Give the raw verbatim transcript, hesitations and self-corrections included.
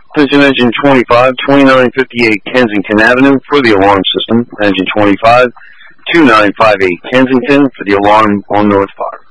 Attention engine twenty-five, twenty-nine fifty-eight Kensington Avenue for the alarm system. Engine twenty-five, twenty-nine fifty-eight Kensington for the alarm on North Fire.